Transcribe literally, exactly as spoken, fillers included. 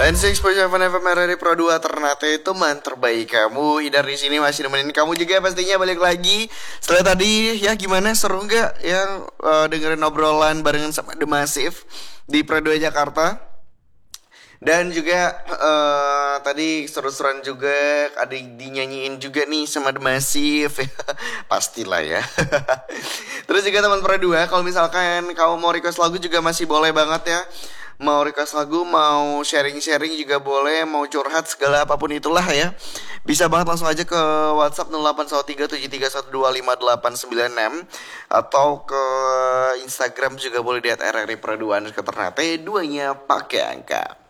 sembilan puluh tujuh F M R R I Pro dua Ternate, teman terbaik kamu. Hidar di sini masih nemenin kamu juga pastinya, balik lagi. Setelah tadi ya, gimana, seru nggak yang uh, dengerin obrolan barengan sama The Massive di Pro dua Jakarta? Dan juga uh, tadi seru-seruan juga, ada dinyanyiin juga nih sama The Massive. Pastilah ya. Terus juga teman Pro dua, kalau misalkan kamu mau request lagu juga masih boleh banget ya. Mau request lagu, mau sharing-sharing juga boleh, mau curhat segala apapun itulah ya. Bisa banget langsung aja ke WhatsApp nol delapan satu tiga tujuh tiga satu dua lima delapan sembilan enam, atau ke Instagram juga boleh di at R R I Pro dua underscore Ternate, duanya pakai angka.